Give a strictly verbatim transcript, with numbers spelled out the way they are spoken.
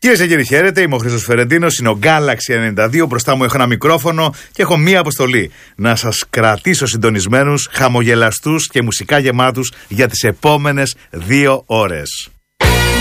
Κυρίες και κύριοι, χαίρετε. Είμαι ο Χρήστος Φερεντίνος. Είναι ο Galaxy ενενήντα δύο. Μπροστά μου έχω ένα μικρόφωνο και έχω μία αποστολή. Να σας κρατήσω συντονισμένους, χαμογελαστούς και μουσικά γεμάτους για τις επόμενες δύο ώρες.